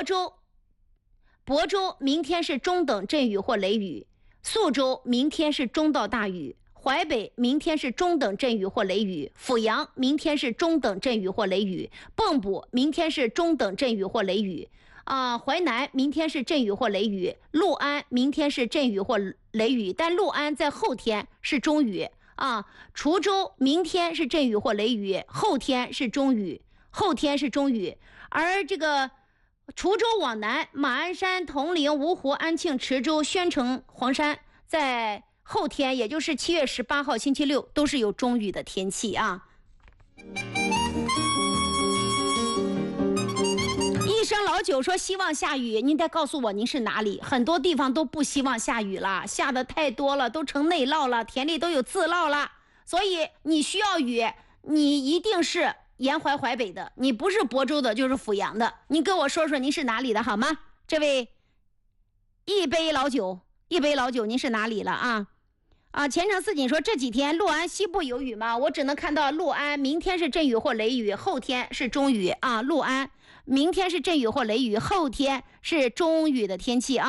州明天是中等阵雨或雷雨，宿州明天是中到大雨，淮北明天是中等阵雨或雷雨，阜阳明天是中等阵雨或雷雨，蚌埠明天是中等阵雨或雷雨，淮南明天是阵雨或雷雨，六安明天是阵雨或雷雨，但六安在后天是中雨滁州明天是阵雨或雷雨，后天是中雨，而这个滁州往南，马鞍山、铜陵、芜湖、安庆、池州、宣城、黄山，在后天也就是7月18号星期六都是有中雨的天气啊。一生老九说希望下雨，您得告诉我您是哪里？很多地方都不希望下雨了，下的太多了，都成内涝了，田里都有自涝了，所以你需要雨，你一定是沿淮北的，你不是亳州的就是阜阳的，您跟我说说您是哪里的好吗？这位一杯老酒您是哪里了前程似锦说这几天六安西部有雨吗？我只能看到六安明天是阵雨或雷雨，后天是中雨六安明天是阵雨或雷雨，后天是中雨的天气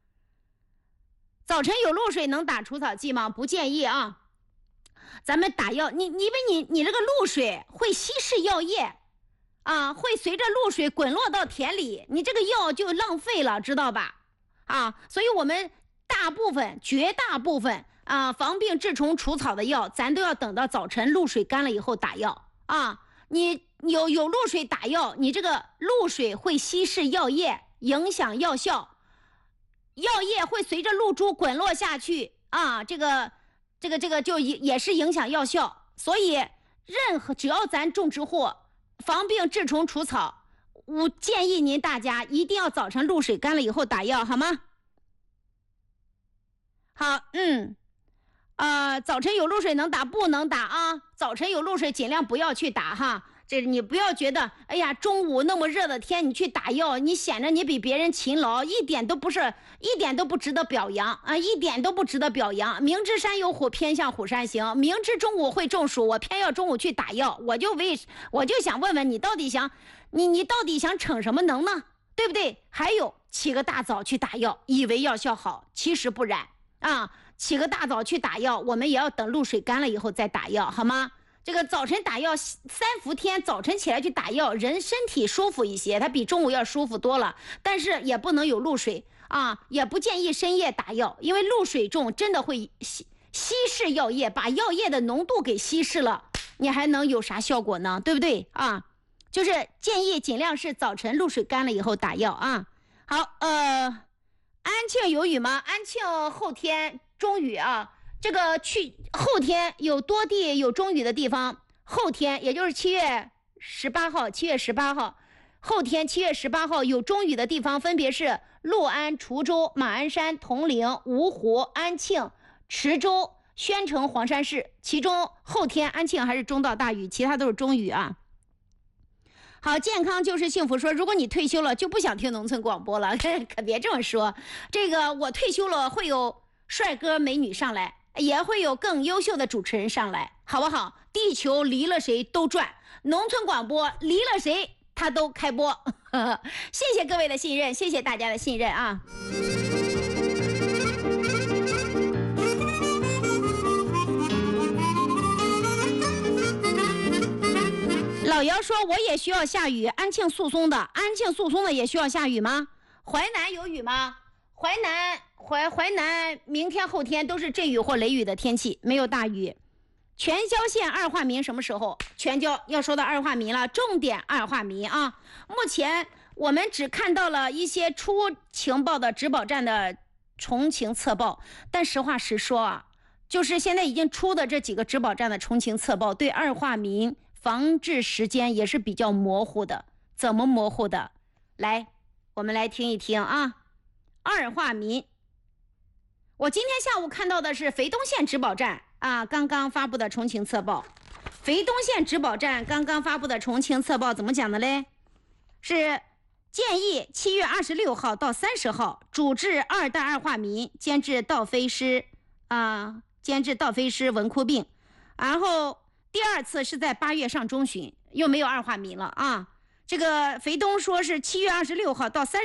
早晨有露水能打除草剂吗？不建议咱们打药，因为你这个露水会稀释药液会随着露水滚落到田里，你这个药就浪费了，知道吧？所以我们绝大部分防病治虫除草的药，咱都要等到早晨露水干了以后打药你有露水打药，你这个露水会稀释药液，影响药效，药液会随着露珠滚落下去这个就也是影响药效。所以只要咱种植户防病治虫除草，我建议您大家一定要早晨露水干了以后打药，好吗？好，早晨有露水能打不能打早晨有露水尽量不要去打这你不要觉得哎呀中午那么热的天你去打药，你显得你比别人勤劳，一点都不值得表扬一点都不值得表扬。明知山有虎，偏向虎山行，明知中午会中暑，我偏要中午去打药，我就想问问你到底想逞什么能呢？对不对？还有起个大早去打药，以为药效好，其实不然起个大早去打药，我们也要等露水干了以后再打药，好吗？这个早晨打药3伏天，早晨起来去打药，人身体舒服一些，它比中午要舒服多了，但是也不能有露水也不建议深夜打药，因为露水重真的会稀释药液，把药液的浓度给稀释了，你还能有啥效果呢？对不对就是建议尽量是早晨露水干了以后打药好，安庆有雨吗？安庆后天中雨这个后天有多地有中雨的地方，后天也就是7月18号后天7月18号有中雨的地方分别是六安、滁州、马鞍山、铜陵、芜湖、安庆、池州、宣城、黄山市，其中后天安庆还是中到大雨，其他都是中雨好，健康就是幸福说如果你退休了就不想听农村广播了可别这么说，这个我退休了会有帅哥美女上来，也会有更优秀的主持人上来，好不好？地球离了谁都转，农村广播离了谁他都开播谢谢各位的信任，谢谢大家的信任老姚说我也需要下雨，安庆诉松的也需要下雨吗？淮南有雨吗？淮南明天后天都是阵雨或雷雨的天气，没有大雨。全椒县二化民什么时候？全椒要说到二化民了，重点二化民目前我们只看到了一些出情报的植保站的重情测报，但实话实说就是现在已经出的这几个植保站的重情测报对二化民防治时间也是比较模糊的。怎么模糊的？来，我们来听一听二化民，我今天下午看到的是肥东县植保站刚刚发布的重情测报。肥东县植保站刚刚发布的重情测报怎么讲的嘞？是建议7月26号到30号主治2代二化民监治盗飞虱蚊枯病，然后第二次是在8月上中旬，又没有二化民了这个肥东说是7月26号到30